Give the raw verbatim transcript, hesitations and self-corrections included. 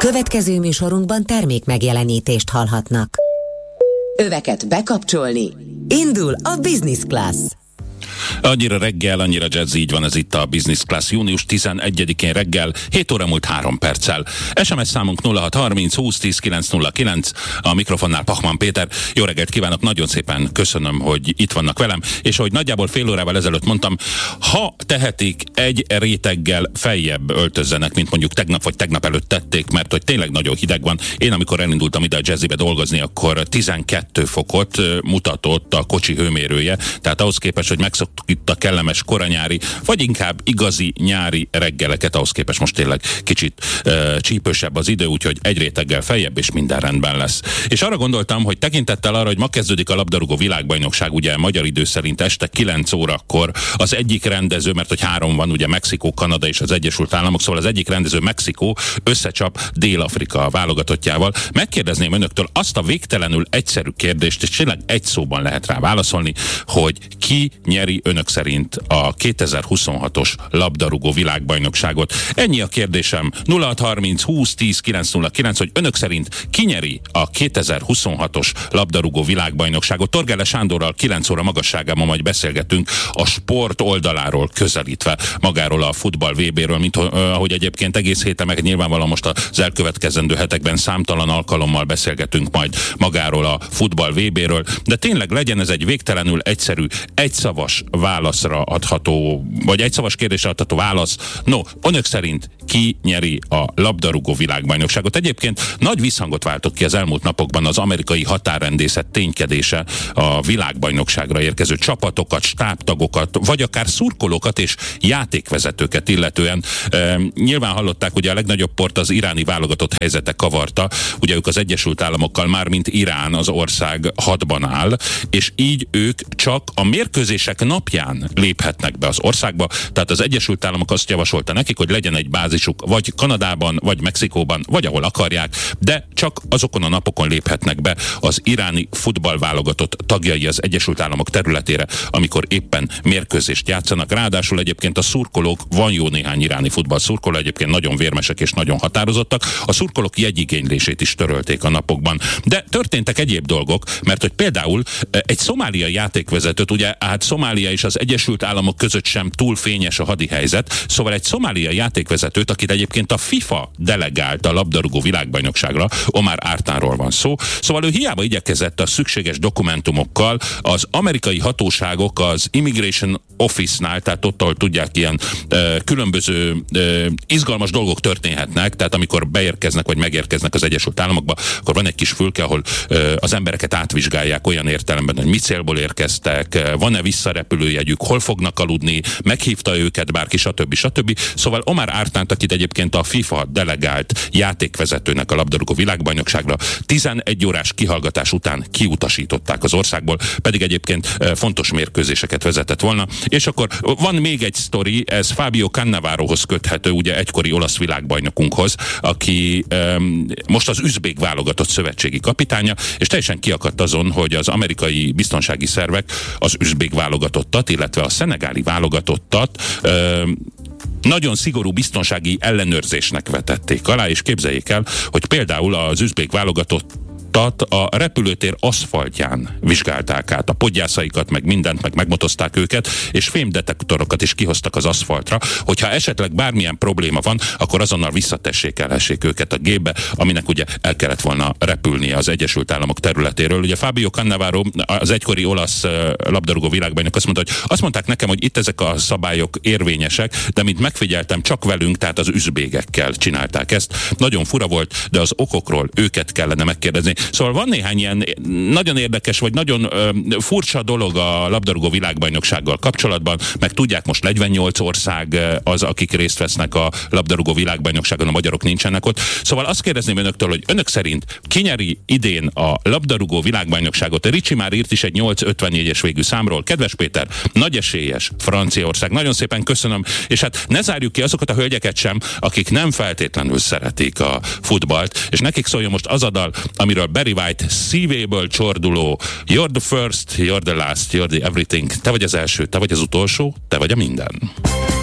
Következő műsorunkban termék megjelenítést hallhatnak. Öveket bekapcsolni. Indul a Business Class. Annyira reggel, annyira jazz, így van, ez itt a Business Class június tizenegyedikén reggel, hét óra múlt három perccel. es em es számunk nulla hat harminc húsz tíz kilenc nulla kilenc, a mikrofonnál Pachmann Péter. Jó reggelt kívánok, nagyon szépen köszönöm, hogy itt vannak velem, és ahogy nagyjából fél órával ezelőtt mondtam, ha tehetik, egy réteggel feljebb öltözzenek, mint mondjuk tegnap vagy tegnap előtt tették, mert hogy tényleg nagyon hideg van. Én amikor elindultam ide a Jazzibe dolgozni, akkor tizenkét fokot mutatott a kocsi hőmérője, tehát ahhoz képest, hogy megszoktuk itt a kellemes koranyári, vagy inkább igazi nyári reggeleket, ahhoz képest most tényleg kicsit uh, csípősebb az idő, úgyhogy egy réteggel feljebb, és minden rendben lesz. És arra gondoltam, hogy tekintettel arra, hogy ma kezdődik a labdarúgó világbajnokság, ugye magyar idő szerint este kilenc órakor az egyik rendező, mert hogy három van, ugye Mexikó, Kanada és az Egyesült Államok, szóval az egyik rendező, Mexikó, összecsap Dél-Afrika válogatottjával. Megkérdezném önöktől azt a végtelenül egyszerű kérdést, és tényleg egy szóban lehet rá válaszolni, hogy ki nyeri önök szerint a kétezer-huszonhatos labdarúgó világbajnokságot. Ennyi a kérdésem. nulla hat harminc húsz tíz kilenc nulla kilenc, hogy önök szerint ki nyeri a kétezer-huszonhatos labdarúgó világbajnokságot. Torgele Sándorral kilenc óra magasságában majd beszélgetünk a sport oldaláról közelítve magáról a futball vé béről, mint ahogy egyébként egész héten, meg nyilvánvalóan most az elkövetkezendő hetekben számtalan alkalommal beszélgetünk majd magáról a futball vé béről, de tényleg legyen ez egy végtelenül egyszerű, egyszavas válaszra adható, vagy egyszavas kérdésre adható válasz. No, önök szerint ki nyeri a labdarúgó világbajnokságot? Egyébként nagy visszhangot váltott ki az elmúlt napokban az amerikai határrendészet ténykedése a világbajnokságra érkező csapatokat, stábtagokat, vagy akár szurkolókat és játékvezetőket illetően. E, nyilván hallották, ugye a legnagyobb port az iráni válogatott helyzete kavarta, ugye ők az Egyesült Államokkal, már mint Irán az ország hadban áll, és így ők csak a mérkőzések napján léphetnek be az országba, tehát az Egyesült Államok azt javasolta nekik, hogy legyen egy bázisuk vagy Kanadában, vagy Mexikóban, vagy ahol akarják, de csak azokon a napokon léphetnek be az iráni futballválogatott tagjai az Egyesült Államok területére, amikor éppen mérkőzést játszanak. Ráadásul egyébként a szurkolók, van jó néhány iráni futballszurkoló, egyébként nagyon vérmesek és nagyon határozottak, a szurkolók jegyigénylését is törölték a napokban. De történtek egyéb dolgok, mert hogy például egy szomáliai játékvezetőt, ugye hát Szomália és az Egyesült Államok között sem túl fényes a hadi helyzet, szóval egy szomáliai játékvezetőt, akit egyébként a FIFA delegált a labdarúgó világbajnokságra, Omar Ártánról van szó, szóval ő hiába igyekezett a szükséges dokumentumokkal, az amerikai hatóságok az Immigration Office-nál, tehát ott, ahol tudják, ilyen ö, különböző ö, izgalmas dolgok történhetnek, tehát amikor beérkeznek vagy megérkeznek az Egyesült Államokba, akkor van egy kis fülke, ahol ö, az embereket átvizsgálják olyan értelemben, hogy mi célból érkeztek, van-e visszarepülőjegyük, hol fognak aludni, meghívta őket bárki, stb. stb. Szóval Omar Ártánt, akit egyébként a FIFA delegált játékvezetőnek a labdarúgó világbajnokságra tizenegy órás kihallgatás után kiutasították az országból, pedig egyébként fontos mérkőzéseket vezetett volna. És akkor van még egy sztori, ez Fabio Cannavarohoz köthető, ugye egykori olasz világbajnokunkhoz, aki um, most az üzbék válogatott szövetségi kapitánya, és teljesen kiakadt azon, hogy az amerikai biztonsági szervek az üzbék válogatottat, illetve a szenegáli válogatottat um, nagyon szigorú biztonsági ellenőrzésnek vetették alá, és képzeljék el, hogy például az üzbék válogatott a repülőtér aszfaltján vizsgálták át a podgyászaikat, meg mindent, meg megmotozták őket, és fémdetektorokat is kihoztak az aszfaltra, hogyha esetleg bármilyen probléma van, akkor azonnal visszatessék, elhessék őket a gépbe, aminek ugye el kellett volna repülnie az Egyesült Államok területéről. Ugye Fabio Cannavaro, az egykori olasz labdarúgó világbajnok azt mondta, hogy azt mondták nekem, hogy itt ezek a szabályok érvényesek, de mint megfigyeltem, csak velünk, tehát az üzbégekkel csinálták ezt. Nagyon fura volt, de az okokról őket kellene megkérdezni. Szóval van néhány ilyen nagyon érdekes, vagy nagyon ö, furcsa dolog a labdarúgó világbajnoksággal kapcsolatban, meg tudják, most negyvennyolc ország az, akik részt vesznek a labdarúgó világbajnokságon, a magyarok nincsenek ott. Szóval azt kérdezném önöktől, hogy önök szerint ki nyeri idén a labdarúgó világbajnokságot? Ricsi már írt is egy nyolc ötvennégyes végű számról. Kedves Péter, nagy esélyes Franciaország. Nagyon szépen köszönöm, és hát ne zárjuk ki azokat a hölgyeket sem, akik nem feltétlenül szeretik a futballt, és nekik szóljon most az a dal, amiről Barry White szívéből csorduló You're the first, you're the last, you're the everything. Te vagy az első, te vagy az utolsó, te vagy a minden.